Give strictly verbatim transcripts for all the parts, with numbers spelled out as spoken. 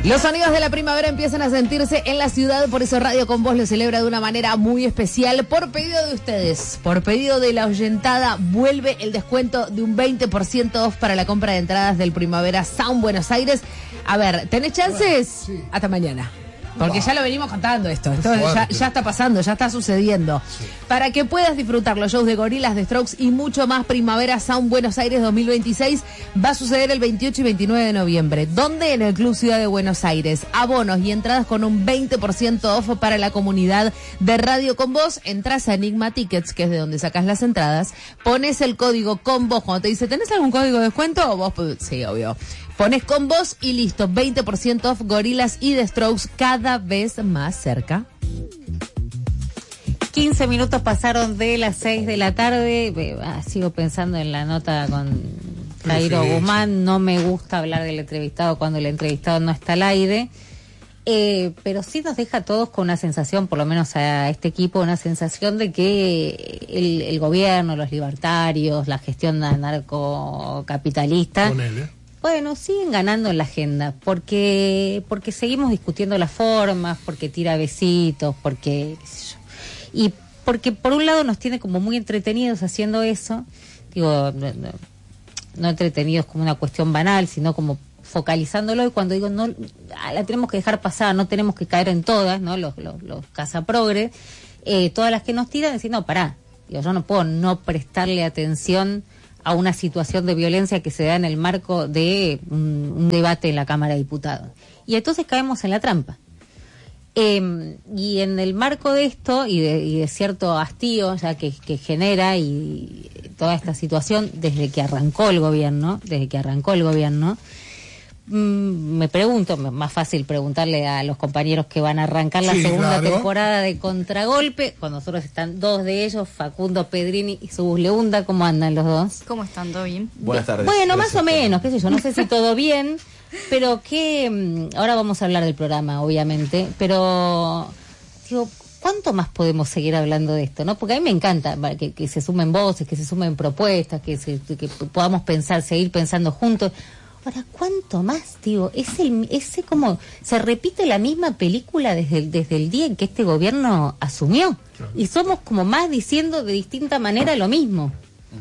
Los sonidos de la primavera empiezan a sentirse en la ciudad, por eso Radio Con Vos lo celebra de una manera muy especial. Por pedido de ustedes, por pedido de la oyentada, vuelve el descuento de un veinte por ciento off para la compra de entradas del Primavera Sound Buenos Aires. A ver, ¿tenés chances? Sí. Hasta mañana. Porque ya lo venimos contando esto, entonces ya, ya está pasando, ya está sucediendo. Sí. Para que puedas disfrutar los shows de Gorillaz, de Strokes y mucho más, Primavera Sound Buenos Aires dos mil veintiséis va a suceder el veintiocho y veintinueve de noviembre. ¿Dónde? En el Club Ciudad de Buenos Aires. Abonos y entradas con un veinte por ciento off para la comunidad de Radio Con Vos. Entras a Enigma Tickets, que es de donde sacas las entradas, pones el código Con Vos. Cuando te dice, ¿tenés algún código de descuento? Vos, sí, obvio. Pones Con Vos y listo, veinte por ciento off Gorillaz y The Strokes cada vez más cerca. quince minutos pasaron de las seis de la tarde. Ah, sigo pensando en la nota con Jairo Guzmán. No me gusta hablar del entrevistado cuando el entrevistado no está al aire. Eh, pero sí nos deja a todos con una sensación, por lo menos a este equipo, una sensación de que el, el gobierno, los libertarios, la gestión narcocapitalista... Bueno, siguen ganando en la agenda, porque porque seguimos discutiendo las formas, porque tira besitos, porque qué sé yo. Y porque por un lado nos tiene como muy entretenidos haciendo eso, digo, no, no, no entretenidos como una cuestión banal, sino como focalizándolo, y cuando digo no, la tenemos que dejar pasar, no tenemos que caer en todas, ¿no? Los, los, los cazaprogres, eh, todas las que nos tiran, decir, no, pará, digo, yo no puedo no prestarle atención a una situación de violencia que se da en el marco de un, un debate en la Cámara de Diputados. Y entonces caemos en la trampa. Eh, y en el marco de esto, y de, y de cierto hastío ya que, que genera y toda esta situación desde que arrancó el gobierno, desde que arrancó el gobierno, me pregunto, más fácil preguntarle a los compañeros que van a arrancar la sí, segunda claro. temporada de Contragolpe. Con nosotros están dos de ellos, Facundo Pedrini y Subus Leunda. ¿Cómo andan los dos? ¿Cómo están? ¿Todo bien? Buenas tardes. Bueno, Gracias, más o menos, qué sé yo, no sé si todo bien, pero que ahora vamos a hablar del programa, obviamente, pero digo, ¿cuánto más podemos seguir hablando de esto, no? Porque a mí me encanta que, que se sumen voces, que se sumen propuestas, que, se, que podamos pensar, seguir pensando juntos. Ahora, ¿cuánto más, tío? Es el, ese como, se repite la misma película desde el, desde el día en que este gobierno asumió. Claro. Y somos como más diciendo de distinta manera lo mismo.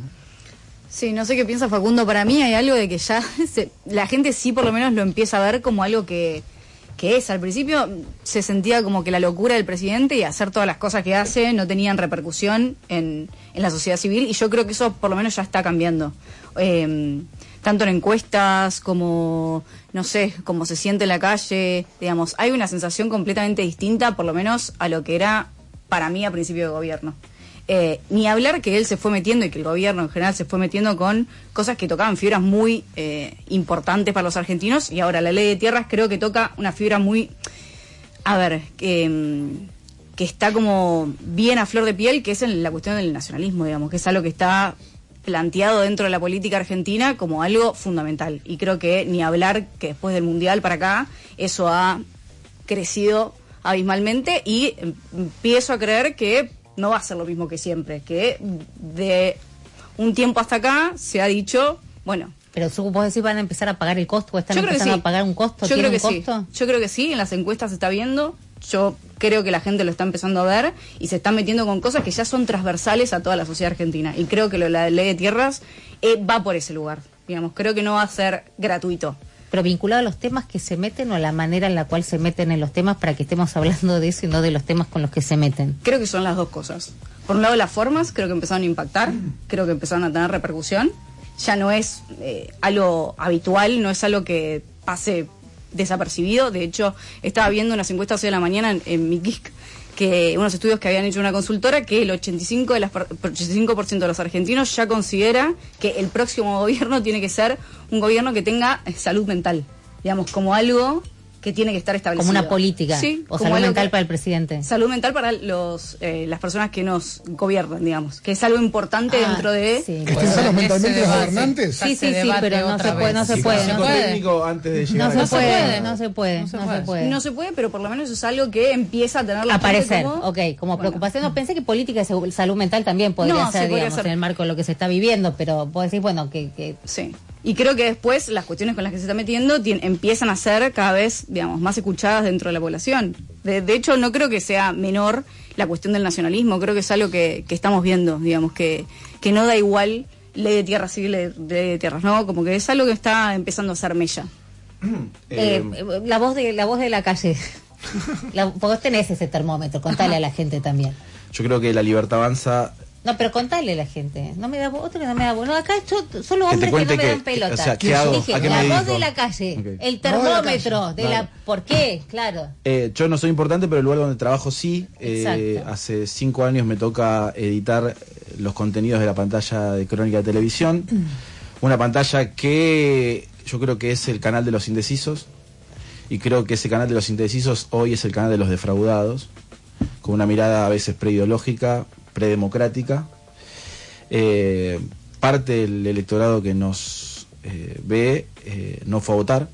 Sí, no sé qué piensa Facundo. Para mí hay algo de que ya se, la gente sí por lo menos lo empieza a ver como algo que, que es. Al principio se sentía como que la locura del presidente y hacer todas las cosas que hace no tenían repercusión en, en la sociedad civil, y yo creo que eso por lo menos ya está cambiando. Eh, tanto en encuestas como, no sé, como se siente en la calle, digamos, hay una sensación completamente distinta, por lo menos a lo que era para mí a principio de gobierno. Eh, ni hablar que él se fue metiendo y que el gobierno en general se fue metiendo con cosas que tocaban fibras muy eh, importantes para los argentinos, y ahora la ley de tierras creo que toca una fibra muy, a ver, que, que está como bien a flor de piel, que es en la cuestión del nacionalismo, digamos, que es algo que está planteado dentro de la política argentina como algo fundamental, y creo que ni hablar que después del Mundial para acá eso ha crecido abismalmente, y empiezo a creer que no va a ser lo mismo que siempre, que de un tiempo hasta acá se ha dicho, bueno... Pero vos decís, van a empezar a pagar el costo, o están empezando sí. a pagar un costo, yo creo que un sí. costo? Yo creo que sí, en las encuestas se está viendo. Yo creo que la gente lo está empezando a ver y se están metiendo con cosas que ya son transversales a toda la sociedad argentina. Y creo que lo, la ley de tierras eh, va por ese lugar. Digamos, creo que no va a ser gratuito. Pero vinculado a los temas que se meten, o a la manera en la cual se meten en los temas, para que estemos hablando de eso y no de los temas con los que se meten. Creo que son las dos cosas. Por un lado, las formas creo que empezaron a impactar, creo que empezaron a tener repercusión. Ya no es eh, algo habitual, no es algo que pase desapercibido. De hecho, estaba viendo unas encuestas hoy de la mañana en, en mi Geek, que unos estudios que habían hecho una consultora, que el ochenta y cinco por ciento de los argentinos ya considera que el próximo gobierno tiene que ser un gobierno que tenga salud mental, digamos, como algo que tiene que estar establecido. Como una política, sí, o salud mental que, para el presidente. Salud mental para los eh, las personas que nos gobiernan, digamos, que es algo importante ah, dentro de... Sí. ¿Que estén sanos mentalmente los gobernantes? Sí, sí, sí, pero no se puede, no se puede. No se puede, antes de llegar no a se puede, no se puede, no se puede. No se puede, pero por lo menos es algo que empieza a tener la aparecer, como... ok, como bueno. preocupación. No, pensé que política de salud mental también podría no, ser, podría digamos, ser. en el marco de lo que se está viviendo, pero vos decís, bueno, que... que... Sí. Y creo que después las cuestiones con las que se está metiendo tien, empiezan a ser cada vez, digamos, más escuchadas dentro de la población. De, de hecho, no creo que sea menor la cuestión del nacionalismo, creo que es algo que, que estamos viendo, digamos, que, que no da igual ley de tierras sí, ley, ley de tierras no, como que es algo que está empezando a ser mella. Eh, la voz de la voz de la calle. La, vos tenés ese termómetro, contale a la gente también. Yo creo que la libertad avanza. No, pero contale a la gente. No me da voz, otro que no me da voz. No, acá yo, solo hombres que, que no me dan pelota. Que, o sea, ¿qué hago? Dije, ¿A qué la me voz dedico? de la calle, Okay. el termómetro no de, de la, la de la... ¿Por qué? Claro. Eh, yo no soy importante, pero el lugar donde trabajo sí. Eh, Exacto. hace cinco años me toca editar los contenidos de la pantalla de Crónica de Televisión. Mm. Una pantalla que yo creo que es el canal de los indecisos. Y creo que ese canal de los indecisos hoy es el canal de los defraudados. Con una mirada a veces preideológica, predemocrática. Eh, parte del electorado que nos eh, ve eh, no fue a votar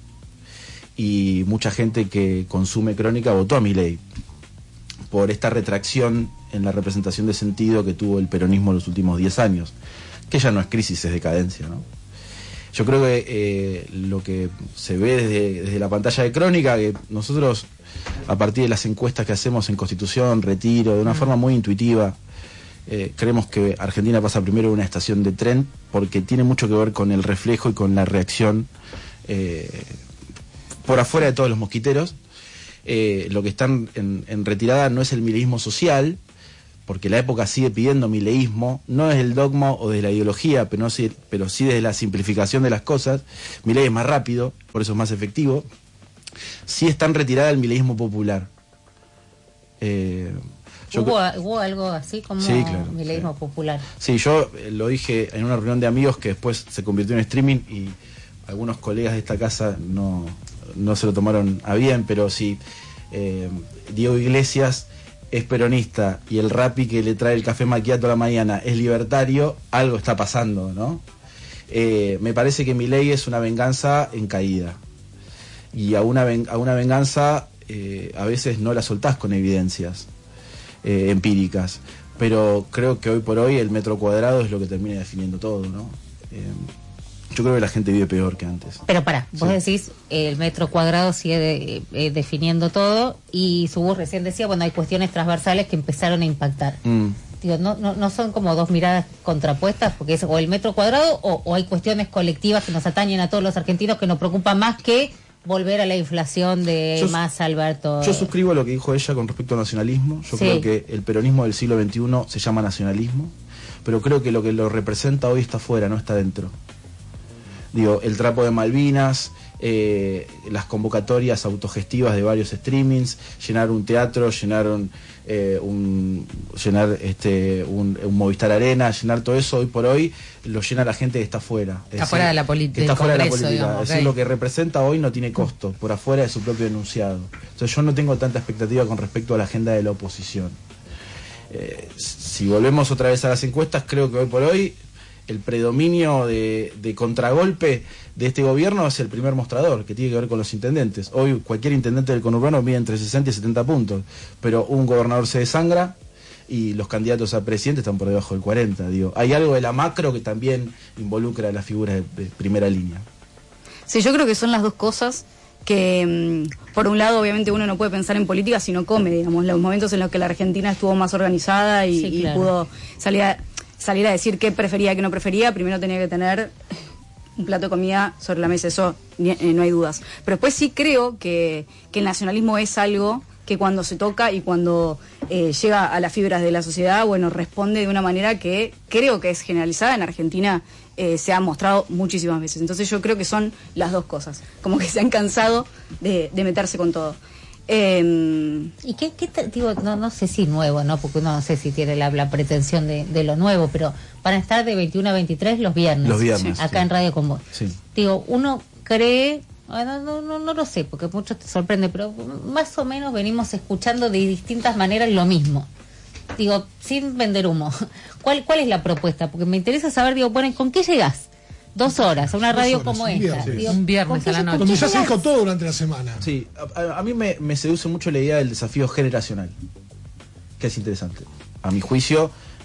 y mucha gente que consume Crónica votó a Milei por esta retracción en la representación de sentido que tuvo el peronismo en los últimos diez años, que ya no es crisis, es decadencia, ¿no? Yo creo que eh, lo que se ve desde, desde la pantalla de Crónica, que nosotros a partir de las encuestas que hacemos en Constitución, Retiro, de una forma muy intuitiva, Eh, creemos que Argentina pasa primero una estación de tren porque tiene mucho que ver con el reflejo y con la reacción eh, por afuera de todos los mosquiteros. Eh, lo que están en, en retirada no es el mileísmo social, porque la época sigue pidiendo mileísmo, no es el dogma o de la ideología, pero, no, pero sí desde la simplificación de las cosas. Milei es más rápido, por eso es más efectivo. Sí está en retirada el mileísmo popular. Eh, Yo ¿Hubo, ¿Hubo algo así como sí, claro, mileísmo sí. popular? Sí, yo eh, lo dije en una reunión de amigos que después se convirtió en streaming y algunos colegas de esta casa no, no se lo tomaron a bien, pero si eh, Diego Iglesias es peronista y el Rappi que le trae el café macchiato a la mañana es libertario, algo está pasando, ¿no? Eh, me parece que Milei es una venganza en caída y a una, ven, a una venganza eh, a veces no la soltás con evidencias Eh, empíricas, pero creo que hoy por hoy el metro cuadrado es lo que termina definiendo todo, ¿no? Eh, yo creo que la gente vive peor que antes. Pero pará, vos Sí. decís el metro cuadrado sigue de, eh, definiendo todo y su voz recién decía, bueno, hay cuestiones transversales que empezaron a impactar. Mm. Digo, no, no, no son como dos miradas contrapuestas, porque es o el metro cuadrado o, o hay cuestiones colectivas que nos atañen a todos los argentinos que nos preocupan más que volver a la inflación de Yo- Massa, Alberto. Yo suscribo lo que dijo ella con respecto al nacionalismo. Yo Sí. creo que el peronismo del siglo veintiuno se llama nacionalismo, pero creo que lo que lo representa hoy está afuera, no está dentro. Digo, el trapo de Malvinas, eh, las convocatorias autogestivas de varios streamings, llenar un teatro, llenar un, eh, un llenar este un, un Movistar Arena, llenar todo eso hoy por hoy lo llena la gente que está afuera. Es Está fuera de la poli- que está del fuera de la Congreso, política. digamos, Es decir, ok. lo que representa hoy no tiene costo, por afuera de su propio enunciado. Entonces yo no tengo tanta expectativa con respecto a la agenda de la oposición. Eh, si volvemos otra vez a las encuestas, creo que hoy por hoy el predominio de, de contragolpe de este gobierno es el primer mostrador, que tiene que ver con los intendentes. Hoy cualquier intendente del conurbano mide entre sesenta y setenta puntos, pero un gobernador se desangra y los candidatos a presidente están por debajo del cuarenta. Digo, hay algo de la macro que también involucra a las figuras de, de primera línea. Sí, yo creo que son las dos cosas que, mm, por un lado, obviamente uno no puede pensar en política si no come, digamos, los momentos en los que la Argentina estuvo más organizada y, Sí, y claro. pudo salir a, salir a decir qué prefería, qué no prefería, primero tenía que tener un plato de comida sobre la mesa, eso ni- eh, no hay dudas. Pero después sí creo que, que el nacionalismo es algo que cuando se toca y cuando eh, llega a las fibras de la sociedad, bueno, responde de una manera que creo que es generalizada en Argentina, eh, se ha mostrado muchísimas veces. Entonces yo creo que son las dos cosas, como que se han cansado de, de meterse con todo. Eh, ¿Y qué, qué te- digo, no, no sé si nuevo, ¿no? Porque uno no sé si tiene la, la pretensión de, de lo nuevo, pero van a estar de veintiuno a veintitrés los viernes. Los viernes, Acá sí. en Radio Con Vos. Sí. Digo, uno cree, bueno, no, no, no lo sé, porque mucho te sorprende, pero más o menos venimos escuchando de distintas maneras lo mismo. Digo, sin vender humo. ¿Cuál, cuál es la propuesta? Porque me interesa saber, digo, bueno, ¿con qué llegás? Dos horas, a una Dos radio horas, como un esta. viernes. Digo, Un viernes ¿con qué a la lle- noche. con Donde qué ya se llegás? dijo todo durante la semana. Sí, a, a- a mí me, me seduce mucho la idea del desafío generacional, que es interesante. A mi juicio,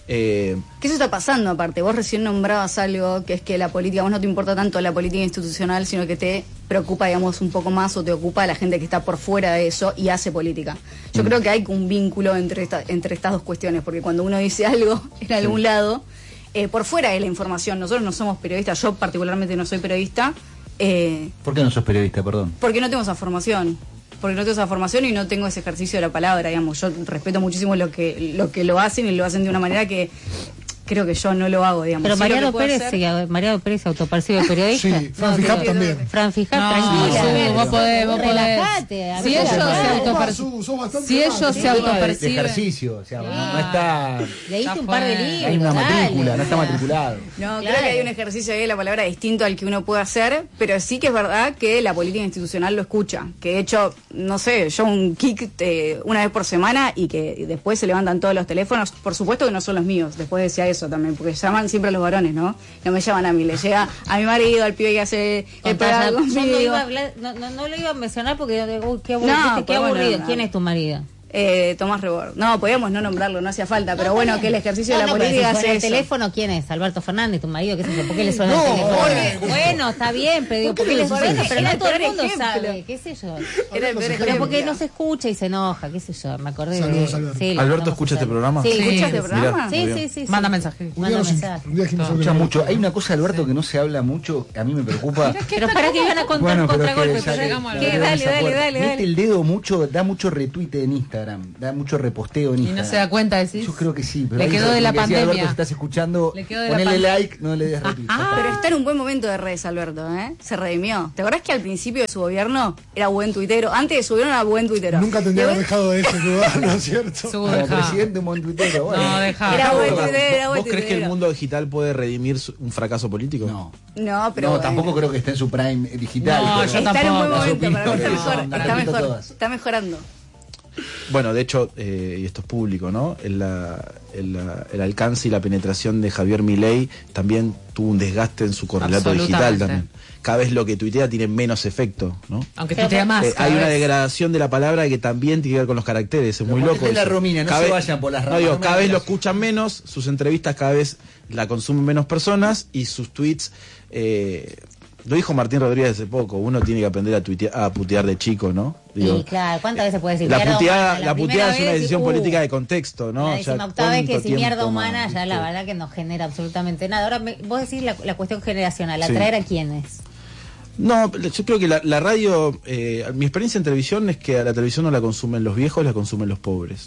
Eh, ¿Qué eso está pasando aparte? Vos recién nombrabas algo que es que la política, vos no te importa tanto la política institucional, sino que te preocupa, digamos, un poco más o te ocupa la gente que está por fuera de eso y hace política. Yo mm. creo que hay un vínculo entre, esta, entre estas dos cuestiones, porque cuando uno dice algo en algún sí. lado, eh, por fuera de la información, nosotros no somos periodistas, yo particularmente no soy periodista. Eh, ¿Por qué no sos periodista, perdón? Porque no tengo esa formación. Porque no tengo esa formación y no tengo ese ejercicio de la palabra, digamos. Yo respeto muchísimo lo que lo que lo hacen y lo hacen de una manera que creo que yo no lo hago, digamos. Pero sí, Mariano Pérez, hacer... sí, Mariano Pérez se autopercibe periodista. Sí, Fran Fijar no, también. Fran Fijar, no, tranquila. Sí, vos podés, vos podés. Relajate. Si ellos se autoperciben, si ellos se autoperciben. De ejercicio, o sea, sí. no está. Leíste un par de libros. Hay una matrícula, dale, no está matriculado. No, claro. creo que hay un ejercicio ahí de la palabra distinto al que uno puede hacer, pero sí que es verdad que la política institucional lo escucha. Que de hecho, no sé, yo un kick eh, una vez por semana y que después se levantan todos los teléfonos. Por supuesto que no son los míos, después decía eso también, porque llaman siempre a los varones, ¿no? No me llaman a mí, le llega a mi marido, al pibe que hace el programa conmigo. No, iba a hablar, no, no, no lo iba a mencionar porque uy, qué aburrido. No, qué aburrido. Bueno, no. ¿Quién es tu marido? Eh, Tomás Rebord. No, podíamos no nombrarlo, no hacía falta, pero no, bueno, que el ejercicio no, de la no, política si hace el eso. teléfono, ¿quién es? Alberto Fernández, tu marido, qué sé yo, ¿por qué le suena no, el teléfono? Porque, bueno, está bien, pero digo, ¿por qué le suena? Bueno, Pero no todo el mundo ejemplo. sabe, qué sé yo. Era el peor Pero ejemplo. porque no se escucha y se enoja, qué sé yo, me acordé Saludos, de... Alberto. Sí, ¿Alberto escucha este programa? Sí, ¿Escucha Sí, este programa? Sí, sí, sí, sí. Manda mensaje. Un día, Manda nos- mensaje. un día dijimos sobre Escucha el- mucho. Hay una cosa, Alberto, que no se habla mucho, a mí me preocupa. Pero para que iban a contar Bueno, pero es que contragolpe, ya pero que- llegamos a ¿qué? la- Dale, dale, dale, Mete dale. el dedo mucho, da mucho retweet en Instagram, da mucho reposteo en Y Instagram. no se da cuenta, decís. Yo creo que sí. Pero Le ahí quedó lo de la que decía pandemia. Alberto, si estás escuchando, Le quedó de la ponele pan- like, no le des retweet. Ah, Pero está en un buen momento de redes, Alberto, ¿eh? Se redimió. ¿Te acordás que al principio de su gobierno era buen tuitero? Antes de su gobierno era buen tuitero. Nunca tendría que haber Después dejado de ese lugar, ¿no es cierto? Su Como deja. presidente, un buen tuitero. Bueno. No, deja. Era buen ¿Vos- tuitero, era buen ¿Vos crees que el tuitero. mundo digital puede redimir su- un fracaso político? No. No, pero no, bueno. tampoco creo que esté en su prime digital. No, pero- yo Está en un buen tampoco. momento, Las para mí está opiniones mejor. son, las Está repito mejor. todas. Está mejorando. Bueno, de hecho, eh, y esto es público, ¿no? El, la- el, la- el alcance y la penetración de Javier Milei también tuvo un desgaste en su correlato digital Absolutamente. también. Cada vez lo que tuitea tiene menos efecto, ¿no? Aunque tuitea más. Eh, cada hay una vez. degradación de la palabra que también tiene que ver con los caracteres, es muy Pero loco. ponete la eso. Romina, no Cada se vez- vayan por las No, ramas, digo, no me cada vez lo hagas. escuchan menos, sus entrevistas cada vez la consumen menos personas y sus tweets... Eh, lo dijo Martín Rodríguez hace poco, uno tiene que aprender a, tuitea- a putear de chico, ¿no? Digo, Sí, claro, ¿cuántas veces puedes decir la mierda puteada, humana? la primera puteada es vez una y, decisión uh, política de contexto, ¿no? La Ya, décima octava vez que ¿cuánto decir mierda tiempo humana, más, ya la viste? verdad que no genera absolutamente nada. Ahora, me- vos decís la, la cuestión generacional, Sí. ¿atraer a quiénes? No, yo creo que la, la radio, eh, mi experiencia en televisión es que a la televisión no la consumen los viejos, la consumen los pobres.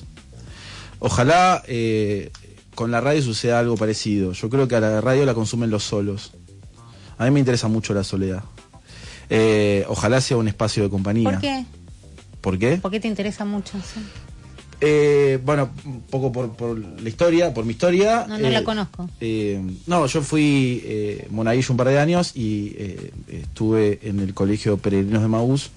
Ojalá eh, con la radio suceda algo parecido. Yo creo que a la radio la consumen los solos. A mí me interesa mucho la soledad. Eh, ojalá sea un espacio de compañía. ¿Por qué? ¿Por qué? ¿Por qué te interesa mucho? Sí. Eh, bueno, un poco por, por la historia, por mi historia. No, no eh, la conozco. eh, no, yo fui eh, monaguillo un par de años y eh, estuve en el colegio Peregrinos de Maús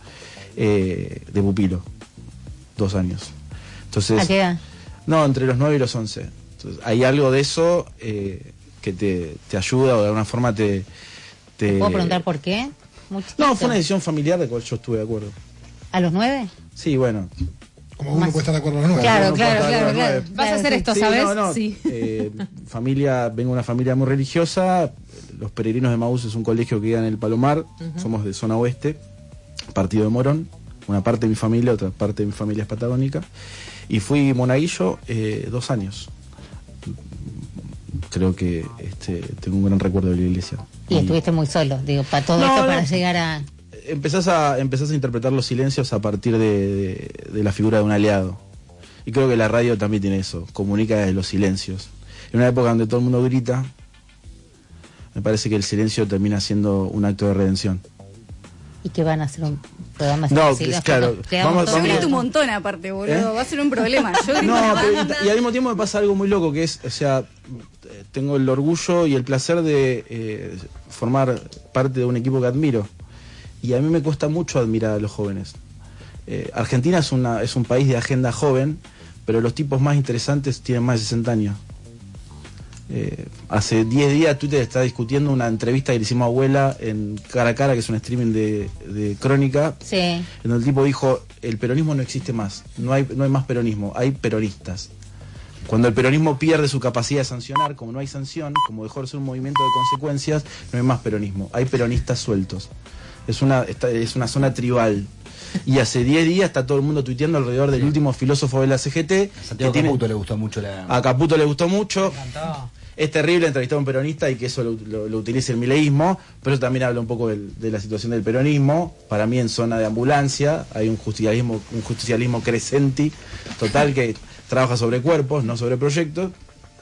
eh, de pupilo, dos años. Entonces, ¿A qué edad? no, entre los nueve y los once. Entonces, hay algo de eso eh, que te, te ayuda o de alguna forma te... te- ¿Puedo preguntar por qué? Muy chiquito. No, fue una decisión familiar de la cual yo estuve de acuerdo. ¿A los nueve? Sí, bueno. Como uno puede estar de acuerdo a los nueve. Claro, no claro, puedo claro, estar claro. nueve. Vas a hacer esto, Sí, ¿sabes? no, no. Sí. Eh, familia, vengo de una familia muy religiosa. Los Peregrinos de Maús es un colegio que queda en el Palomar. Somos de zona oeste, partido de Morón. Una parte de mi familia, otra parte de mi familia es patagónica. Y fui monaguillo eh, dos años. Creo que este, tengo un gran recuerdo de la iglesia. Y estuviste muy solo, digo, para todo No, esto, no. para llegar a... Empezás a, empezás a interpretar los silencios a partir de, de- de la figura de un aliado. Y creo que la radio también tiene eso, comunica desde los silencios. En una época donde todo el mundo grita, me parece que el silencio termina siendo un acto de redención. Y que van a hacer un programa No, así, que es nos claro, quedamos- quedamos vamos- todos Yo vamos- grito un locos. montón aparte, boludo. ¿Eh? Va a ser un problema. Yo grito No, una pero, banda. y al mismo tiempo me pasa algo muy loco, que es, o sea, eh, tengo el orgullo y el placer de eh, formar parte de un equipo que admiro. Y a mí me cuesta mucho admirar a los jóvenes. Eh, Argentina es, una, es un país de agenda joven, pero los tipos más interesantes tienen más de sesenta años. Eh, hace diez días Twitter está discutiendo una entrevista que le hicimos a Abuela en Cara a Cara, que es un streaming de, de Crónica, Sí. en donde el tipo dijo, el peronismo no existe más, no hay, no hay más peronismo, hay peronistas. Cuando el peronismo pierde su capacidad de sancionar, como no hay sanción, como dejó de ser un movimiento de consecuencias, no hay más peronismo, hay peronistas sueltos. Es una, esta, es una zona tribal. Y hace diez días está todo el mundo tuiteando alrededor del último filósofo de la C G T. A Santiago tiene, Caputo le gustó mucho la... A Caputo le gustó mucho. Es terrible entrevistar a un peronista y que eso lo, lo, lo utilice el mileísmo, pero eso también habla un poco del, de la situación del peronismo. Para mí en zona de ambulancia hay un justicialismo, un justicialismo crescenti, total, que trabaja sobre cuerpos, no sobre proyectos.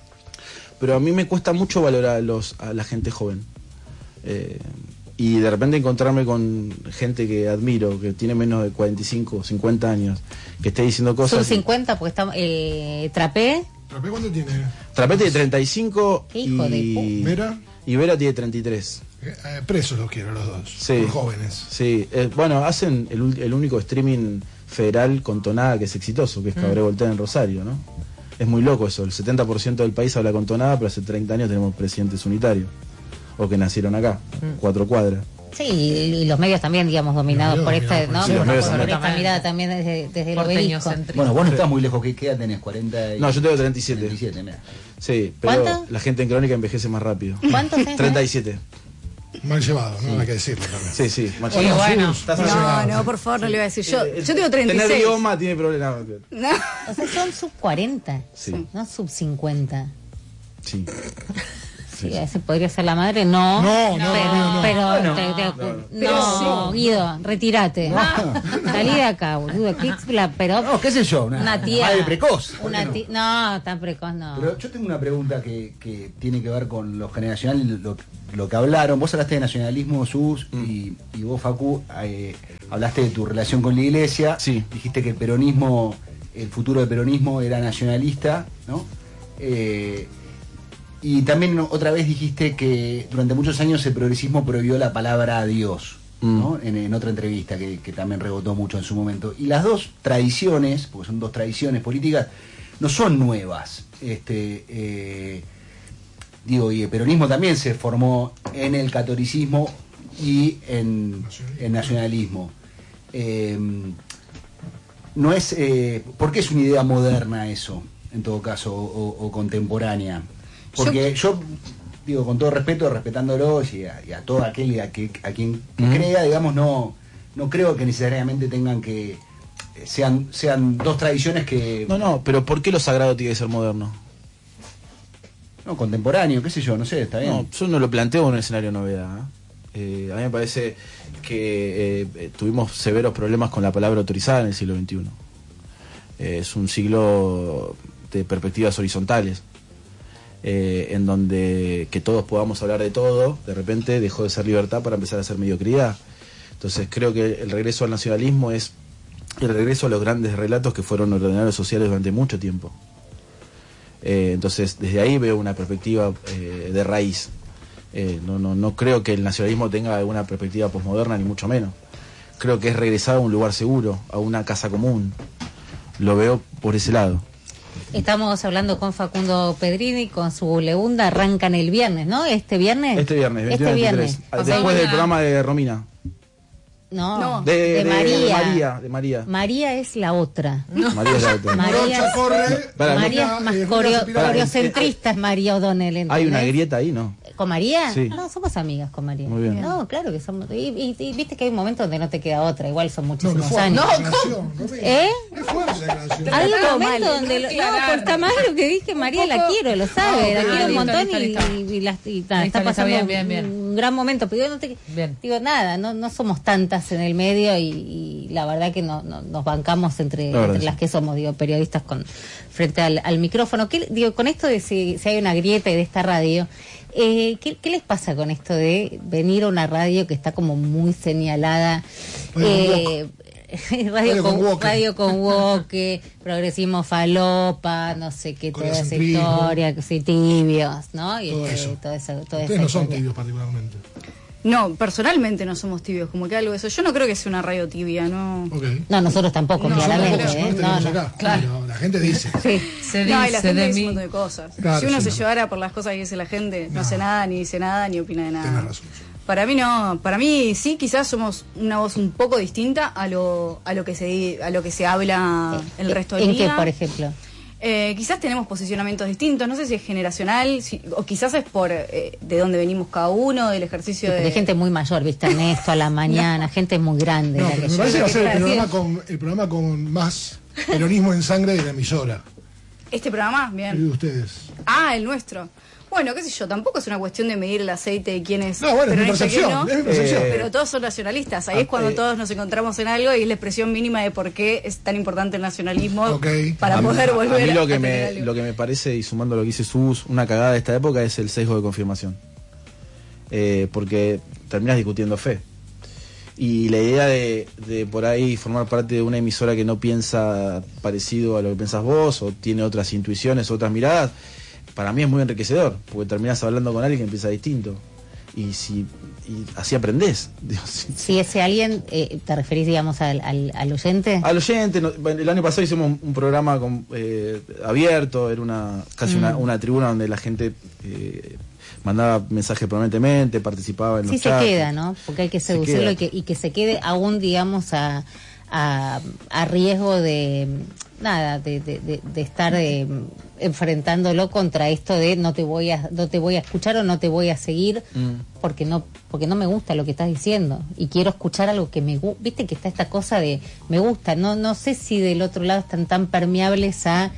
Pero a mí me cuesta mucho valorar a, los, a la gente joven. Eh, y de repente encontrarme con gente que admiro, que tiene menos de cuarenta y cinco, cincuenta años, que esté diciendo cosas... Son cincuenta, porque está eh, Trapé. ¿Trapé cuánto tiene? Trapé tiene treinta y cinco ¿Qué hijo de y... pu- ¿Vera? Y Vera tiene treinta y tres. Eh, eh, presos los quiero los dos. Sí. Por jóvenes. Sí, eh, bueno, hacen el, ul- el único streaming federal con tonada que es exitoso, que es Cabré Voltaire en Rosario, ¿no? Es muy loco eso, el setenta por ciento del país habla con tonada, pero hace treinta años tenemos presidentes unitarios, o que nacieron acá, cuatro cuadras. Sí, y los medios también, digamos, dominados Los por medios esta, ¿no? dominados por- sí, los por, medios por también. esta mirada también desde, desde el Porteño obelisco. centrista. Bueno, vos no estás muy lejos. ¿Qué, qué edad tenés? ¿cuarenta? Y... No, yo tengo treinta y siete. treinta y siete, mirá. Sí, pero ¿Cuánto? la gente en Crónica envejece más rápido. ¿Cuántos tenés? treinta y siete. Mal llevado, ¿no? Hay que decirlo también. Sí, sí, macho. Oye, bueno. Estás No, llevado. no, por favor, no le iba a decir. Yo, yo tengo treinta y Tener seis. idioma tiene problemas. No. O sea, son sub cuarenta, Sí. no sub cincuenta. Sí. Sí, ese podría ser la madre, no. No, no, pero, no, no. pero, te- te- no, Guido, retírate. Salí de acá, boludo. ¿Qué es la- pero No, qué sé yo, una, una tía. madre precoz. ¿por Una qué no? ti- no, tan precoz no. Pero yo tengo una pregunta que, que tiene que ver con lo generacional, lo, lo que hablaron. Vos hablaste de nacionalismo, Sus, y, y vos, Facu, eh, hablaste de tu relación con la iglesia. Sí. Dijiste que el peronismo, el futuro del peronismo era nacionalista, ¿no? Eh, y también otra vez dijiste que durante muchos años el progresismo prohibió la palabra Dios, ¿no? En, en otra entrevista que, que también rebotó mucho en su momento. Y las dos tradiciones, porque son dos tradiciones políticas, no son nuevas. Este, eh, digo, y el peronismo también se formó en el catolicismo y en, en nacionalismo. Eh, no es, eh, ¿por qué es una idea moderna eso, en todo caso, o, o contemporánea? Porque yo, yo, digo, con todo respeto, respetándolos y a, y a todo aquel a, que, a quien que Ujú. crea, digamos, no, no creo que necesariamente tengan que eh, sean, sean dos tradiciones que No, no, pero ¿por qué lo sagrado tiene que ser moderno? no, contemporáneo, qué sé yo, no sé, está bien. No, yo no lo planteo en un escenario novedad. ¿eh? Eh, a mí me parece que eh, eh, tuvimos severos problemas con la palabra autorizada en el siglo veintiuno. Eh, es un siglo de perspectivas horizontales, eh, en donde que todos podamos hablar de todo, de repente dejó de ser libertad para empezar a ser mediocridad. Entonces creo que el regreso al nacionalismo es el regreso a los grandes relatos que fueron ordenadores sociales durante mucho tiempo. Eh, entonces desde ahí veo una perspectiva eh, de raíz. Eh, no, no, no creo que el nacionalismo tenga una perspectiva posmoderna, ni mucho menos. Creo que es regresar a un lugar seguro, a una casa común. Lo veo por ese lado. Estamos hablando con Facundo Pedrini, con su Leunda, arrancan el viernes, ¿no? Este viernes. Este viernes, veintiuno Este veintitrés. viernes. Después del programa de Romina. No, No. De, de, de- María. de María. De María. María es la otra. María es la otra. María Rocha es- corre. Para, María es más eh, Julia coreo- Cepillada. coreocentrista, es María O'Donnell. Hay una ¿entendés? grieta ahí, ¿no? ¿Con María? Sí. No, somos amigas con María. Muy bien. No, claro que somos. Y, y- y viste que hay un momento donde no te queda otra, igual son No, qué muchísimos fuerte años. la declaración, Romina. ¿Eh? Qué fuerte la declaración. Hay un Tratado momento mal, donde. no Lo, no, aclarar. pues está mal lo que dije, María la quiero, lo sabe, la Ah, quiero un listo, montón listo, y, listo. y- y la- y nada, Listo, está listo, pasando bien, bien, bien. un gran momento. Pero yo no te. Bien. Digo, nada, no, no somos tantas en el medio y, y la verdad que no, no- nos bancamos entre, La verdad, entre sí. las que somos, digo, periodistas con frente al, al micrófono. ¿Qué, digo, con esto de si, si hay una grieta de esta radio, eh, ¿qué, qué les pasa con esto de venir a una radio que está como muy señalada? Radio Eh, radio, Radio con, con woke. radio con woke, progresismo falopa, no sé qué, toda esa Coreocentrismo. historia, sí, tibios, ¿no? Y Todo este, eso. toda esa, toda Ustedes esa no son historia. tibios particularmente. No, personalmente no somos tibios, como que algo de eso. Yo no creo que sea una radio tibia, ¿no? Ok. No, nosotros tampoco, No, claramente. Nosotros ¿eh? no No, tenemos no. acá, Claro. pero la gente dice. Sí. Se No, y la dice gente de dice un mí. montón de cosas. Claro, si uno sí, se no. llevara por las cosas que dice la gente, no, No. hace nada, ni dice nada, ni opina de nada. Tenés razón. Para mí no, para mí sí, quizás somos una voz un poco distinta a lo a lo que se a lo que se habla el resto del ¿En qué, día. por ejemplo? Eh, quizás tenemos posicionamientos distintos, no sé si es generacional, si, o quizás es por eh, de dónde venimos cada uno, del ejercicio de... de gente muy mayor, viste, Ernesto, a la mañana, no. gente muy grande. No, la pero que me yo- parece que va a ser el Claro, programa, sí. con, el programa con más peronismo en sangre de la emisora. Este programa, El bien. de ustedes. Ah, el nuestro. Bueno, qué sé yo, tampoco es una cuestión de medir el aceite de quién es No, bueno, es mi peronista y quién percepción, no, es mi percepción. Eh, pero todos son nacionalistas. Ahí es cuando eh, todos nos encontramos en algo y es la expresión mínima de por qué es tan importante el nacionalismo Ok. para A mí- poder volver a mí lo a que tener me algo. lo que me parece, y sumando lo que dice Sus, una cagada de esta época es el sesgo de confirmación. Eh, porque terminas discutiendo fe. Y la idea de, de por ahí formar parte de una emisora que no piensa parecido a lo que pensás vos, o tiene otras intuiciones, otras miradas, para mí es muy enriquecedor, porque terminás hablando con alguien que piensa distinto. Y si y así aprendés. Digo, sí. Si ese alguien, eh, ¿te referís, digamos, al, al, al oyente? Al oyente, no- bueno, el año pasado hicimos un, un programa con, eh, abierto, era una casi Mm. una, una tribuna donde la gente eh, mandaba mensajes permanentemente, participaba en los Sí se chats. queda, ¿no? Porque hay que Se seducirlo queda. y que, y que se quede aún, digamos, a, a, a riesgo de nada, de, de, de, de estar eh, enfrentándolo contra esto de no te voy a no te voy a escuchar o no te voy a seguir Mm. porque no porque no me gusta lo que estás diciendo y quiero escuchar algo que me gusta. Viste que está esta cosa de me gusta. No no sé si del otro lado están tan permeables a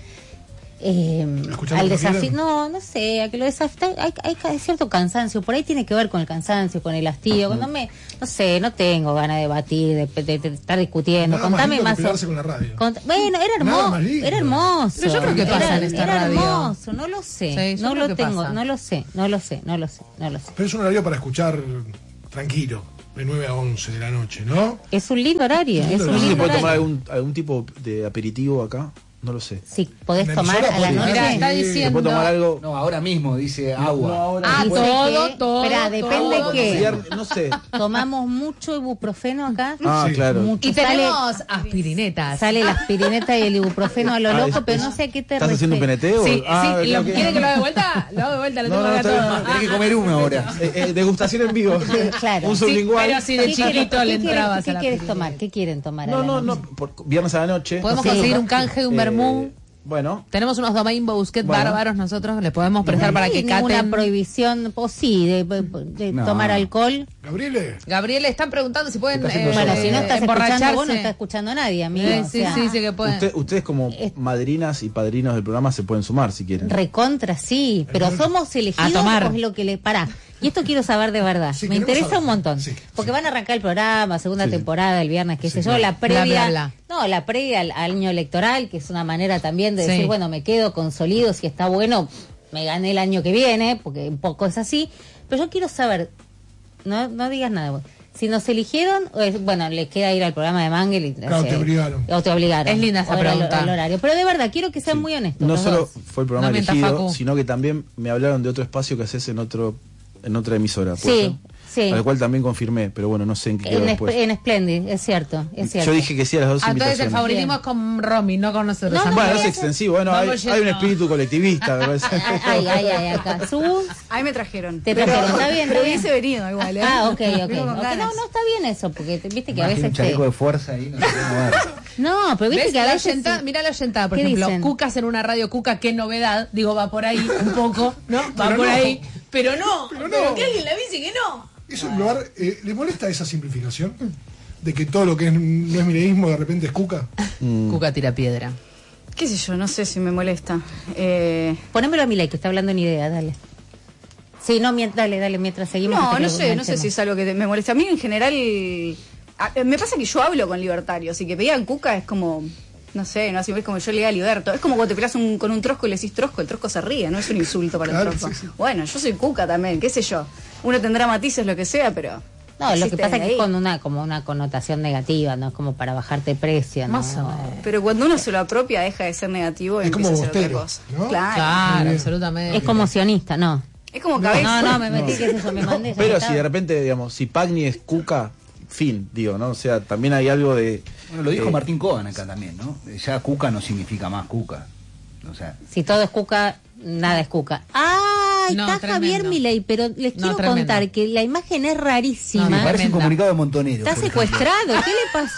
eh, Escuchar al lo que desafío. quieren. No, no sé, a que lo desafío. Hay, hay, hay cierto cansancio. Por ahí tiene que ver con el cansancio, con el hastío. Cuando me, no sé, no tengo ganas de debatir, de, de- de estar discutiendo. Nada más Contame lindo que más. pelearse con la radio. Cont- bueno, era Nada hermoso. más lindo. Era hermoso. Pero yo creo que pasa era, en esta era radio. hermoso, no lo sé. Sí, yo no creo lo que tengo, pasa. no lo sé, no lo sé, no lo sé, no lo sé. Pero es un horario para escuchar tranquilo, de nueve a once de la noche, ¿no? Es un lindo horario, es lindo un No sé si lindo puede tomar horario. algún, algún tipo de aperitivo acá, no lo sé. Si podés ¿En la tomar emisora a la podés? noche. Mira, está Sí. ¿Se diciendo... puede tomar algo? No, ahora mismo dice agua. Ah, Dice todo, que- todo, Espera, depende todo. qué. Cier- No sé. Tomamos mucho ibuprofeno acá. Ah, Sí. claro. Mucho. Y Sale- tenemos aspirinetas. Sale la aspirineta y el ibuprofeno a lo Ah, loco, es- pero es- no sé a qué te ¿Estás haciendo un refieres. peneteo? Sí, Ah, sí, creo ¿lo que- quiere que lo haga de vuelta? Lo hago de vuelta, lo No, tengo no, acá está todo. bien. Ah, Tenés que comer uno ahora. Eh, eh, degustación en vivo. Claro. Un Sí, sublingual. pero si de ¿Qué quieres- chiquito le qué quieres- entrabas ¿Qué a la quieres aspirina. tomar? ¿Qué quieren tomar? a No, la no, noche? no. Por, viernes a la noche. Podemos Sí. conseguir un canje de un Eh, vermú. Bueno. Tenemos unos Domain Busquets Bueno. bárbaros nosotros, le podemos prestar No para hay que ninguna caten. prohibición, pues sí, de, de No. tomar alcohol. Gabriele, Gabriel, están preguntando si pueden Está haciendo eh, solo. Bueno, si no estás escuchando emborracharse. vos, no estás escuchando a nadie, amigo. Eh, o sí, sea, sí, sí que pueden. Usted- ustedes como Es- madrinas y padrinos del programa se pueden sumar si quieren. Recontra, sí, pero somos elegidos A tomar. o es lo que le pará. Y esto quiero saber de verdad. Sí, Me queremos interesa saber. un montón. Sí, porque sí. van a arrancar el programa, segunda Sí, sí. temporada, el viernes, qué Sí, sé yo, claro. la previa. Bla, bla, bla. No, la previa al, al año electoral, que es una manera también de Sí. decir, bueno, me quedo consolido, si está bueno, me gané el año que viene, porque un poco es así. Pero yo quiero saber, no, no digas nada vos. Si nos eligieron, o es- bueno, les queda ir al programa de Mangel y Claro, te obligaron. O te obligaron. Es linda esa O era el- pregunta. el horario. Pero de verdad, quiero que sean Sí. muy honestos. No los solo dos. fue el programa No mientas, elegido, Facu. sino que también me hablaron de otro espacio que haces en otro en otra emisora. ¿puede Sí, ser? sí. Al cual también confirmé, pero bueno, no sé en qué quedó En, después. Espl- en Splendid, es cierto, es cierto. Yo dije que sí a las dos Ah, entonces el invitaciones. favoritismo Bien. es con Romy, no con nosotros. No, no, Bueno, amigos. es extensivo. Bueno, hay, Vamos hay un yendo. espíritu colectivista, me parece. Ay, ay, ay, acá. Sus, Ahí me trajeron. te trajeron, está bien, Pero está bien. hubiese venido igual, ¿eh? Ah, ok, ok. Vengo con Ok, No, ganas. no, está bien eso, porque te- viste que a Imagina veces un chaleco te... de fuerza ahí, no sé cómo ver. No, pero viste ¿Ves? que a La veces... oyentada, mira la oyentada, por ¿Qué ejemplo, dicen? Cucas en una radio, Cuca, qué novedad, digo, va por ahí un poco, ¿no? Va Pero por no. ahí, pero no, pero, no. que alguien le avise que no. es un lugar. Eh, ¿Le molesta esa simplificación? De que todo lo que es, no es mileísmo de repente es cuca. Cuca tira piedra. Qué sé yo, no sé si me molesta. Eh, Ponémelo a Milei, que está hablando ni idea, dale. Sí, no, mien- dale, dale, mientras seguimos. no, que te no lo sé, no sé enganchemos. si es algo que te- me molesta. A mí en general, a- me pasa que yo hablo con libertarios y que pegan cuca es como, no sé, no así es como yo le diga a Liberto. Es como cuando te peleas un- con un trosco y le decís trosco, el trosco se ríe, no es un insulto para Claro, el trosco. sí, sí. Bueno, yo soy cuca también, qué sé yo. Uno tendrá matices, lo que sea, pero... No, lo que existe pasa es desde que es ahí. con una, como una connotación negativa, ¿no? Es como para bajarte precio, ¿no? Más o menos. Pero cuando uno se lo apropia, deja de ser negativo y Es como empieza a ser otra bostero, cosa. ¿no? Claro. Claro, bien. absolutamente. Es como sionista, ¿no. Es como cabeza. No, no, me metí, qué sé yo, me mandé. ya Pero estaba. si de repente, digamos, si Pagni es Cuca, fin, digo, ¿no? O sea, también hay algo de... Bueno, lo dijo eh, Martín Coban acá también, ¿no? Ya Cuca no significa más Cuca. O sea, Si todo es cuca, nada es cuca. ¡Ah! No, Está tremendo. Javier Milei, pero les No, quiero tremendo. contar que la imagen es rarísima. No, me parece un tremenda. comunicado de Montonero. Está por ejemplo. secuestrado, ¿qué le pasó?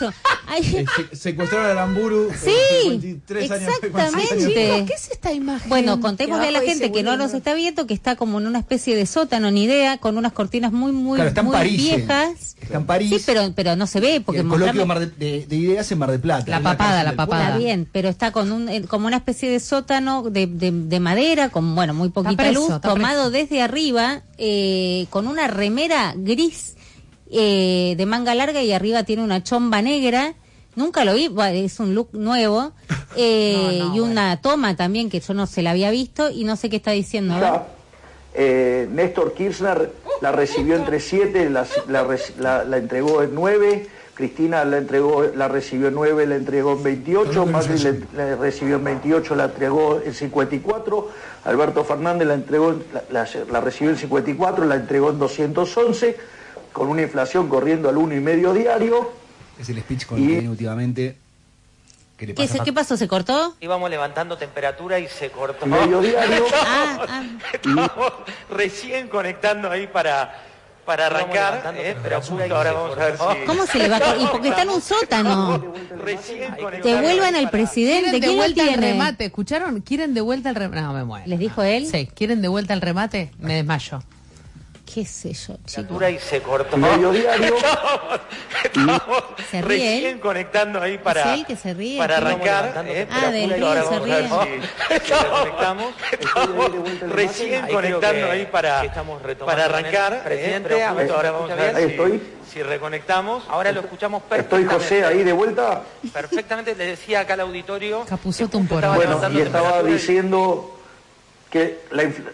Ay. Eh, se- secuestraron a Aramburu. Sí, eh, cincuenta y tres años, exactamente. años. Chicos, ¿qué es esta imagen? Bueno, contémosle a la abajo gente dice que no Willy nos Wonka. está viendo que está como en una especie de sótano, ni idea, con unas cortinas muy, muy, Claro, está en muy París, eh. viejas. Está en París. Sí, pero, pero no se ve Y porque el coloquio mostrarme- Mar de, de- de ideas en Mar de Plata. La En papada, cárcel la del papada. Está bien, pero está con un eh, como una especie de sótano de, de, de madera, con bueno, muy poquita preso, luz, está tomado desde arriba, eh, con una remera gris eh, de manga larga y arriba tiene una chomba negra. Nunca lo vi, bueno, es un look nuevo. eh, No, no, y una toma también que yo no se la había visto y no sé qué está diciendo. a ver. Ya, eh, Néstor Kirchner la recibió entre siete, la, la, reci- la- la entregó en nueve, Cristina la entregó, la recibió en nueve, la entregó en veintiocho, Macri le, la recibió en veintiocho, la entregó en cincuenta y cuatro, Alberto Fernández la entregó, en- la, la- la recibió en cincuenta y cuatro, la entregó en doscientos once, con una inflación corriendo al uno y medio diario. Es el speech con el que viene últimamente. ¿Qué le ¿Qué, pasa? se- ¿Qué pasó? ¿Se cortó? Íbamos levantando temperatura y se cortó. Medio diario. Ah, ah. Estamos recién conectando ahí para, para arrancar, eh, pero justo ahora vamos a ver si... ¿Cómo se le va a cor- Y porque está en un sótano. Recién conectando Devuelvan ahí al para- presidente. ¿Quieren de ¿Quién lo vuelta el tiene? remate? ¿Escucharon? ¿Quieren de vuelta el remate? No, me muero. ¿Les dijo él? Sí, ¿quieren de vuelta el remate? Me desmayo. ¿Qué sé yo, chicos? Temperatura y se cortó. Medio diario. Estamos ¿Se ríe recién él? conectando ahí para, ¿Es él que se ríe? para Estamos arrancar. levantando eh, temperatura. Ah, del pero río ahora se vamos a ver ríe. si, si reconectamos. Estamos recién Ahí conectando creo que- ahí para, que estamos retomando para con el arrancar. eh, presidente. pero justo ¿Me ahora vamos a escucha ver bien? si, Estoy. si reconectamos. Ahora lo escuchamos Estoy perfectamente. José ahí de vuelta. Perfectamente, le decía acá al auditorio. Capusotto que un justo porro. estaba Bueno, levantando y estaba temperatura y- diciendo que la, infla-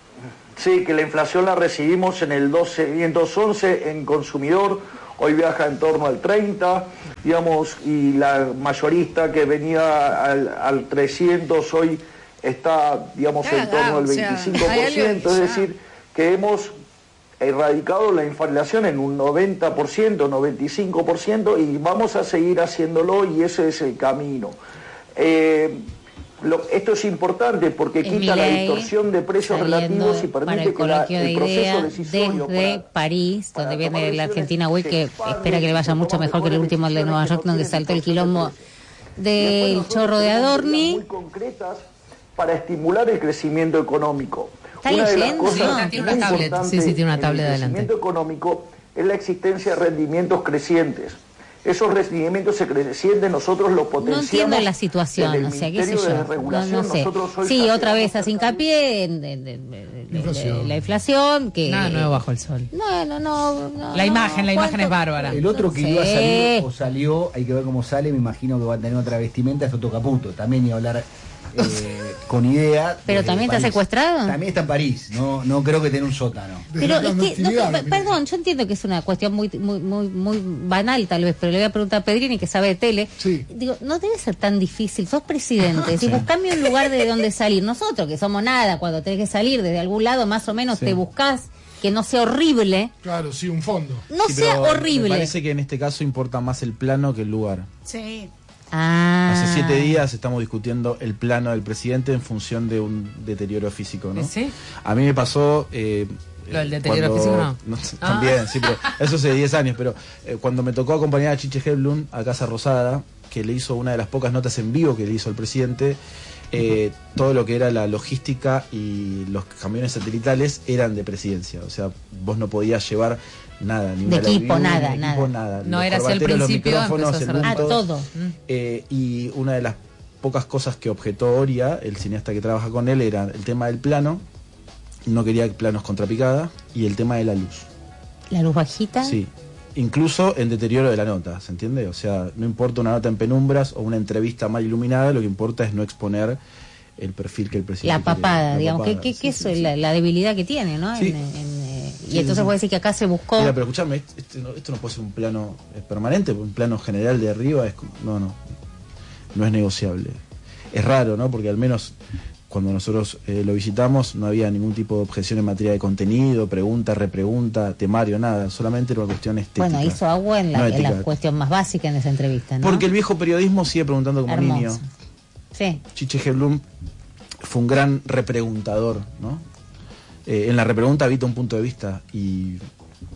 sí, que la inflación la recibimos en el doscientos once en consumidor, hoy viaja en torno al treinta, digamos, y la mayorista que venía al, al trescientos hoy está, digamos, Ya, en torno al o sea, veinticinco por ciento, hay algo- es ya. decir, que hemos erradicado la inflación en un noventa por ciento, noventa y cinco por ciento y vamos a seguir haciéndolo y ese es el camino. Eh, Lo- esto es importante porque Es quita la Milei distorsión de precios saliendo relativos y para permite el que la- coloquio de el proceso ideas decisorio desde para- París, para donde tomar viene la decisiones Argentina Week, se que expande espera que le y vaya se mucho toman mejor que el mejores último, el de Nueva decisiones York, que no donde tienen saltó el distorsión de quilombo precios. Después del nosotros chorro de tenemos medidas Adorni. muy concretas para estimular el crecimiento económico. ¿Está Una de las leyendo? cosas Sí, tiene una muy tablet. importantes Sí, sí, tiene una en tablet el adelante. crecimiento económico es la existencia de rendimientos crecientes. Esos rendimientos crecientes nosotros los potenciamos. No entiendo la desde situación, el o sea, qué sé Ministerio de yo. No, Regulación. no sé. Nosotros hoy Sí, ya otra vez llevamos hace hincapié en, en- en- en- Inflación. en la inflación, que... Nada nuevo bajo el sol. No, no, no. no, La imagen, la no, imagen es ¿cuánto? bárbara. El otro que No iba a sé. salir o salió, hay que ver cómo sale, me imagino que va a tener otra vestimenta, es Otto Caputo, también iba a hablar eh, con idea. ¿Pero desde también está París. secuestrado? También está en París, no, no creo que tenga un sótano. Desde Pero la es que, no, clandestinidad, pe- lo que- perdón, yo entiendo que es una cuestión muy, muy, muy, muy banal tal vez, pero le voy a preguntar a Pedrini que sabe de tele. Sí. Digo, no debe ser tan difícil, sos presidente, si buscame un lugar de donde salir. Nosotros que somos nada, cuando tenés que salir desde algún lado, más o menos Sí. te buscás que no sea horrible, Claro, sí, un fondo. no Sí, sea pero Me horrible. parece que en este caso importa más el plano que el lugar. Sí. Ah. Hace siete días estamos discutiendo el plano del presidente en función de un deterioro físico, ¿no? ¿Sí? A mí me pasó... eh, ¿Lo del deterioro cuando- físico no? Ah. También, sí, pero eso hace diez años, pero eh, cuando me tocó acompañar a Chiche Hedlund a Casa Rosada, que le hizo una de las pocas notas en vivo que le hizo el presidente, eh, todo lo que era la logística y los camiones satelitales eran de presidencia, o sea, vos no podías llevar nada, ni De una equipo, Live View, nada, ni equipo, nada. nada. No Los era así al corbateros, los principio, micrófonos, empezó a el ser- Ah, bulto. todo. Eh, y una de las pocas cosas que objetó Oria, el cineasta que trabaja con él, era el tema del plano, no quería planos contrapicada, y el tema de la luz. La luz bajita. Sí, incluso el deterioro de la nota, ¿se entiende? O sea, no importa una nota en penumbras o una entrevista mal iluminada, lo que importa es no exponer el perfil que el presidente La papada, quiere. La digamos, papada, que, que, sí, que sí, eso es sí. la, la debilidad que tiene, ¿no? Sí. En- en, eh, y Sí, entonces sí, voy a sí. decir que acá se buscó... Mira, pero escúchame, esto no, esto no puede ser un plano eh, permanente, un plano general de arriba, es como- no, no, no es negociable. Es raro, ¿no? Porque al menos cuando nosotros eh, lo visitamos no había ningún tipo de objeción en materia de contenido, pregunta, repregunta, temario, nada, solamente era una cuestión estética. Bueno, hizo agua en la, no en la ética. cuestión más básica en esa entrevista, ¿no? Porque el viejo periodismo sigue preguntando como Hermoso. niño. Sí. Chiche Hedlund fue un gran repreguntador, ¿no? Eh, en la repregunta habita un punto de vista y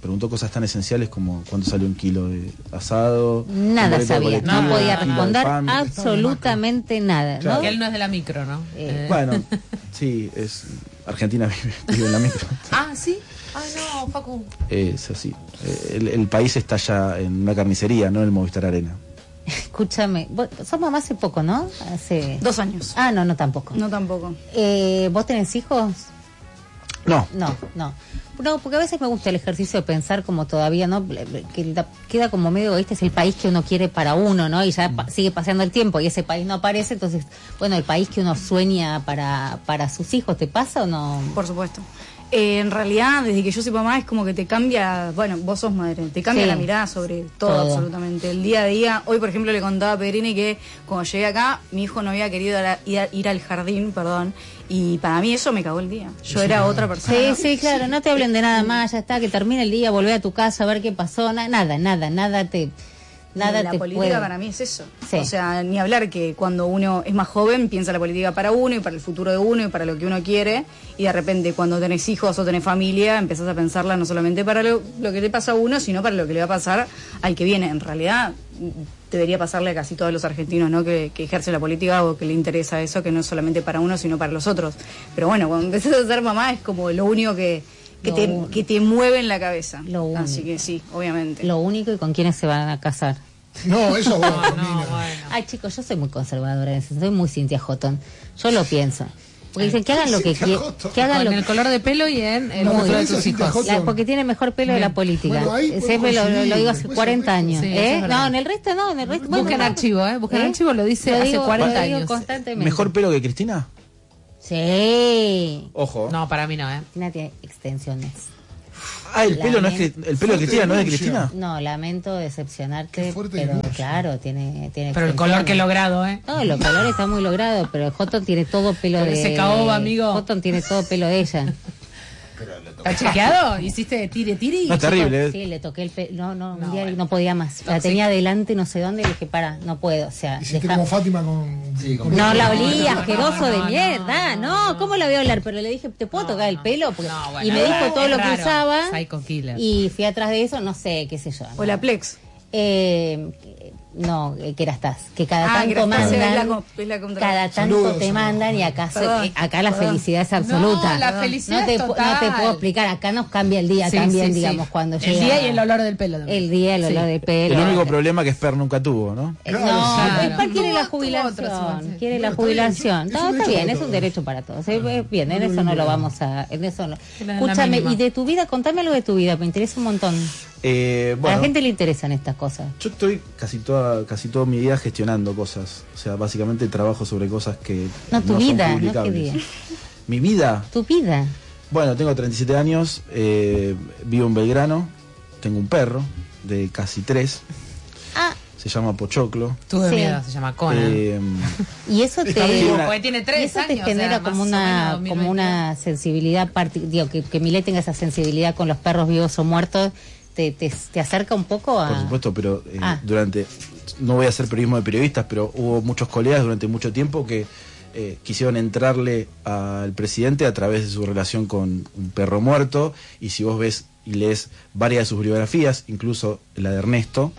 preguntó cosas tan esenciales como cuánto salió un kilo de asado. Nada sabía, no, no podía responder pan, absolutamente nada. Claro. ¿no? Que él no es de la micro, ¿no? Eh. Bueno, sí, es Argentina vive, vive en la micro. Ah, ¿sí? Ay, no, Facu. Es así. El, el país está ya en una carnicería, no en el Movistar Arena. Escúchame, vos sos mamá hace poco, ¿no? Hace... Dos años. Ah, no, no tampoco. No tampoco. Eh, ¿Vos tenés hijos? No. No, no. No, porque a veces me gusta el ejercicio de pensar como todavía, ¿no? Que da- queda como medio, este es el país que uno quiere para uno, ¿no? Y ya pa- sigue pasando el tiempo y ese país no aparece, entonces, bueno, el país que uno sueña para, para sus hijos, ¿te pasa o no? Por supuesto. Eh, en realidad, desde que yo soy mamá, es como que te cambia, bueno, vos sos madre, te cambia Sí. la mirada sobre todo, Todo. absolutamente. El día a día, hoy por ejemplo le contaba a Pedrini que cuando llegué acá, mi hijo no había querido ir, a- ir a- ir al jardín, perdón, y para mí eso me cagó el día. Yo era otra persona. Sí, sí, claro, no te hablen de nada más, ya está, que termine el día, volvé a tu casa a ver qué pasó, na- nada, nada, nada te... Nada la te política puede... para mí es eso. Sí. O sea, ni hablar que cuando uno es más joven piensa la política para uno y para el futuro de uno y para lo que uno quiere, y de repente cuando tenés hijos o tenés familia empezás a pensarla no solamente para lo, lo que le pasa a uno, sino para lo que le va a pasar al que viene. En realidad debería pasarle a casi todos los argentinos, ¿no? Que, que ejercen la política o que le interesa eso, que no es solamente para uno, sino para los otros. Pero bueno, cuando empezás a ser mamá es como lo único que, que, Lo te, único. que te mueve en la cabeza. Lo único. Así que sí, obviamente. Lo único y con quiénes se van a casar. No, eso bueno, No, Romina. bueno. Ay, chicos, yo soy muy conservadora, en eso, soy muy Cintia Houghton. Yo lo pienso. Porque dicen que hagan lo que Cintia quieran. Houghton. Que hagan Con lo el que color de pelo y en el No, futuro de referencia tus a Cintia hijos. Houghton. La- porque tiene mejor pelo de la política. Bueno, ahí Ese podemos pelo lo, coincidir, lo digo hace después cuarenta el años. resto. Sí, ¿eh? eso es verdad. No, en el resto no, en el resto. Busquen bueno, archivo, ¿eh? Busquen ¿eh? archivo, lo dice Lo hace digo- cuarenta lo digo años. constantemente. ¿Mejor pelo que Cristina? Sí. Ojo. No, para mí no, ¿eh? Cristina tiene extensiones. Ah, el pelo no es Lamento. Cri- el pelo de Cristina no es de denuncia. Cristina. No, lamento decepcionarte, Qué fuerte pero denuncia. claro, tiene, tiene Pero el color que he extensiones. logrado, ¿eh? No, el color está muy logrado, pero Houghton tiene todo pelo Pero de... ese caoba, amigo. Houghton tiene todo pelo de ella. ¿Está chequeado? ¿Hiciste tire tire? No, es terrible. ¿eh? Sí, le toqué el pelo. No, no, un No, día bueno. no podía más. La tenía adelante, no sé dónde, y dije, para, no puedo. O sea, Hiciste deja- como Fátima con. Sí, con- No, la No, olía, no, asqueroso no, de no, mierda. no, No, ¿cómo la voy a hablar? Pero le dije, ¿te puedo No, tocar el no. pelo? Porque- No, bueno, y me dijo es todo lo que raro. usaba. Psycho killer. Y fui atrás de eso, no sé, qué sé yo. O la Plex. Eh, no, eh, que eras estás. Que cada Ah, que tanto Erastás es mandan. la co- es la contra- Cada tanto Saludos, te saludos. mandan y acá, se- Perdón, eh, acá la perdón. felicidad es absoluta. No, la felicidad no te, es pu- total. no te puedo explicar. Acá nos cambia el día Sí, también, sí, sí. digamos, cuando el llega. día y el olor del pelo. también. El día, el olor Sí. de pelo. El único problema que Esper nunca tuvo, ¿no? Eh, Claro, no, sí. Esper quiere la Tuvo otro, jubilación, sí. quiere Bueno, la está jubilación. bien, es No, un está derecho bien, para es un todos. derecho para todos. Es es bien, en No, eso no, no no, lo no. vamos a... En eso no. La- la Escúchame, mínima. y de tu vida, contame algo de tu vida, me interesa un montón. Eh, A bueno, la gente le interesan estas cosas. yo estoy casi toda casi toda mi vida gestionando cosas. O sea, básicamente trabajo sobre cosas que No, tu son vida, no qué publicables. día. Mi vida. Tu vida. Bueno, tengo treinta y siete años, eh, vivo en Belgrano, tengo un perro de casi tres, Ah, se llama Pochoclo. Tú de Sí. miedo, se llama Conan. Eh, y eso te... Está bien. una- Porque tiene Y tres eso años. te o sea, genera más como o una menos dos mil como una sensibilidad, parti- digo, que, que Milei tenga esa sensibilidad con los perros vivos o muertos, te, te, te acerca un poco a... Por supuesto, pero eh, Ah. durante, no voy a hacer periodismo de periodistas, pero hubo muchos colegas durante mucho tiempo que eh, quisieron entrarle al presidente a través de su relación con un perro muerto, y si vos ves y lees varias de sus biografías, incluso la de Ernesto,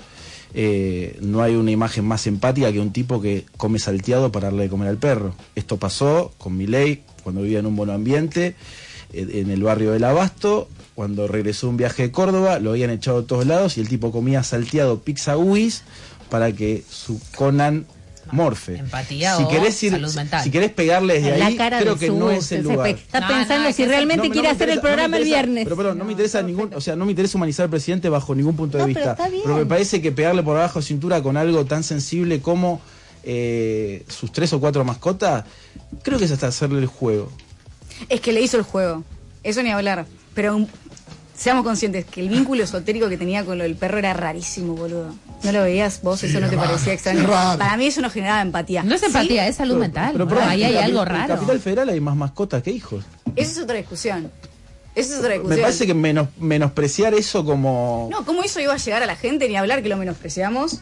eh, no hay una imagen más empática que un tipo que come salteado para darle de comer al perro. Esto pasó con Milei cuando vivía en un buen ambiente, eh, en el barrio del Abasto. Cuando regresó un viaje de Córdoba, lo habían echado a todos lados y el tipo comía salteado pizza Uis para que su Conan morfe. empatía si o querés ir, salud mental. si querés pegarle desde la ahí, cara creo de que su- no es se- el se- lugar. Está No, pensando no, si que realmente No, no quiere me hacer el interesa- no me programa el interesa- viernes. Pero perdón, no me interesa ningún, o sea, no me interesa humanizar al presidente bajo ningún punto de No, pero vista. está bien. me parece que pegarle por abajo de cintura con algo tan sensible como eh, sus tres o cuatro mascotas, creo que es hasta hacerle el juego. Es que le hizo el juego. Eso ni hablar. Pero un- seamos conscientes que el vínculo esotérico que tenía con lo del perro era rarísimo, boludo. ¿No lo veías vos? Sí, ¿Eso no es te raro, parecía es extraño? raro. Para mí eso no generaba empatía. No es empatía, es salud mental. Pero, ¿no? perdón, Ahí en hay Capi- algo En raro. Capital Federal hay más mascotas que hijos. ¿Sí? Eso es otra discusión. Eso es otra discusión. Me parece que menos, menospreciar eso como... No, ¿cómo eso iba a llegar a la gente? Ni hablar que lo menospreciamos.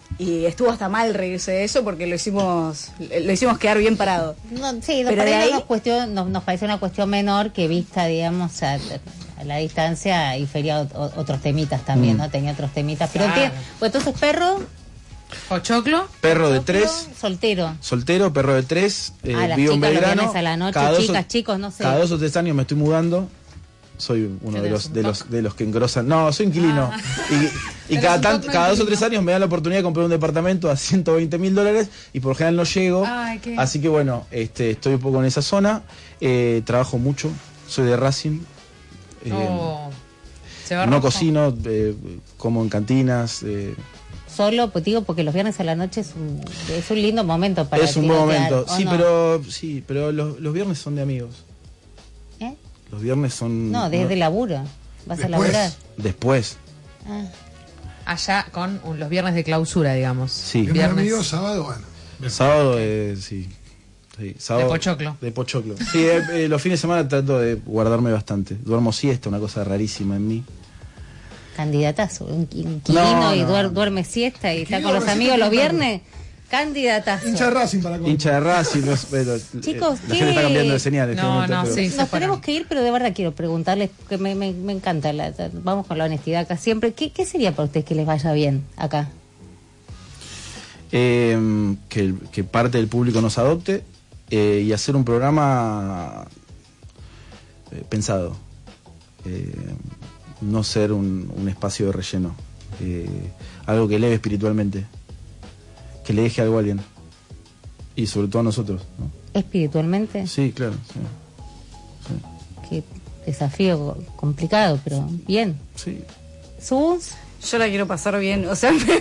Y estuvo hasta mal reírse de eso porque lo hicimos lo hicimos quedar bien parado. No, sí, nos, Pero de parece ahí- una cuestión, nos, nos parece una cuestión menor que vista, digamos, a- a la distancia y feria o- otros temitas también, Mm. ¿no? Tenía otros temitas. Pero Claro. enti- pues entonces, perro, ¿Pochoclo? Perro de Pochoclo, tres, soltero. soltero, perro de tres, eh, Ah, las vivo en chicas los Belgrano. viernes a la noche, Cada dos o- chicas, chicos, no sé. Cada dos o tres años me estoy mudando. Soy uno de ¿Tenés los un de toc? los de los que engrosan. No, soy inquilino. Ah. Y, y Tenés cada un tan- toc, no cada dos o inquilino. tres años me dan la oportunidad de comprar un departamento a ciento veinte mil dólares y por lo general no llego. Ay, qué- Así que bueno, este, estoy un poco en esa zona. Eh, trabajo mucho. Soy de Racing. Eh, Oh, se va no rojo. cocino, eh, como en cantinas. eh, Solo, pues digo, porque los viernes a la noche es un, es un lindo momento para es un buen tirotear, momento. ¿o Sí, no? pero sí, pero los, los viernes son de amigos. ¿Eh? Los viernes son No, desde laburo. ¿Vas a Después. laburar? después. Ah. Allá con un- los viernes de clausura, digamos. Sí. Viernes Viernes. amigos, sábado, bueno. Bien. Sábado, eh, sí. Sí, sábado- De pochoclo. De pochoclo. Sí, eh, eh, los fines de semana trato de guardarme bastante. Duermo siesta, una cosa rarísima en mí. Candidatazo, un qui- inquilino No, y no. duer- duerme siesta y está Inquilino con los recién amigos los contratado. viernes. Candidatazo. Hincha de Racing para con. Hincha de Racing, no es- pero, eh, Chicos, la ¿qué? gente está cambiando de señal. en este No, momento, no, pero- sí. Nos se fueron. tenemos que ir, pero de verdad quiero preguntarles, porque me, me, me encanta, la- la- vamos con la honestidad acá siempre. ¿Qué, ¿Qué sería para ustedes que les vaya bien acá? Eh, que, el- que parte del público nos adopte eh, y hacer un programa eh, pensado. Eh, no ser un, un espacio de relleno. Eh, algo que eleve espiritualmente. Que le deje algo a alguien. Y sobre todo a nosotros, ¿no? Espiritualmente, Sí, claro. Sí, qué desafío complicado, pero bien. sí. ¿Sus? Yo la quiero pasar bien, o sea, me-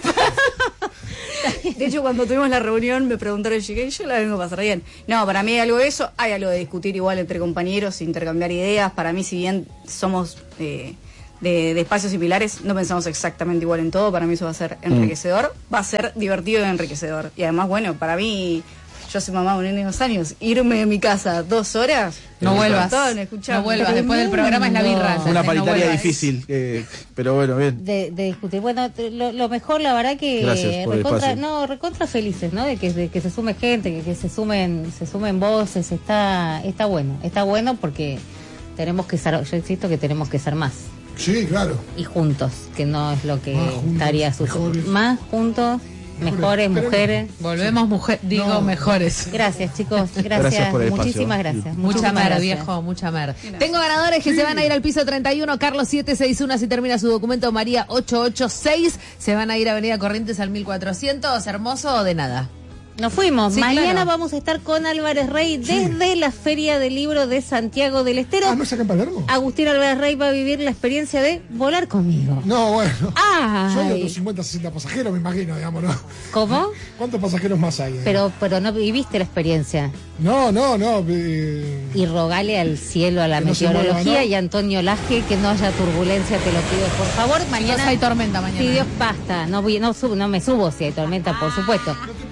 de hecho cuando tuvimos la reunión me preguntaron, llegué, y yo la vengo a pasar bien. No, para mí hay algo de eso, hay algo de discutir igual entre compañeros, intercambiar ideas. Para mí, si bien somos eh, de, de espacios similares, no pensamos exactamente igual en todo. Para mí eso va a ser enriquecedor, va a ser divertido y enriquecedor. Y además, bueno, para mí, yo soy mamá de un nene de unos años, irme de mi casa dos horas, No un vuelvas. montón, escuchame. No vuelvas. Después del programa es la birra. Una No paritaria vuelvas. difícil, eh, pero bueno, bien. De, de discutir. Bueno, te- lo, lo mejor, la verdad que Gracias por el recontra, espacio. no, recontra felices, ¿no? De que, de que se sume gente, que, que se sumen, se sumen voces, está, está bueno, está bueno porque tenemos que ser, yo insisto que tenemos que ser más Sí, claro. y juntos, que no es lo que Más juntos, estaría sucediendo. mejores. Más juntos, mejores, Pero- mujeres. Volvemos, mujer, digo, No. mejores. Gracias, chicos, gracias, Gracias por el espacio. muchísimas gracias. Mucha muchísimas mer, gracias. viejo, mucha mer. Tengo ganadores que se van a ir al piso treinta y uno, Carlos siete seis uno, así termina su documento, María ocho ocho seis, se van a ir a Avenida Corrientes al mil cuatrocientos, hermoso o de nada. Nos fuimos. Sí, Mañana claro. vamos a estar con Álvarez Rey desde la Feria del Libro de Santiago del Estero. Ah, ¿no es acá en Palermo? Agustín Álvarez Rey va a vivir la experiencia de volar conmigo. No, bueno. Son ¡Ay! otros cincuenta, sesenta pasajeros, me imagino, digamos, ¿no? ¿Cómo? ¿Cuántos pasajeros más hay? Pero, pero no viviste la experiencia. No, no, no. eh, Y rogale al cielo, a la Que no se meteorología mueva, ¿no? y a Antonio Laje que no haya turbulencia, te lo pido, por favor. Mañana hay tormenta mañana. Si Dios basta, no, voy, no, subo, no me subo si hay tormenta, por supuesto.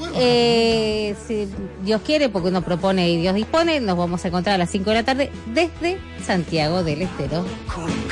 Eh, si Dios quiere, porque uno propone y Dios dispone, nos vamos a encontrar a las cinco de la tarde desde Santiago del Estero.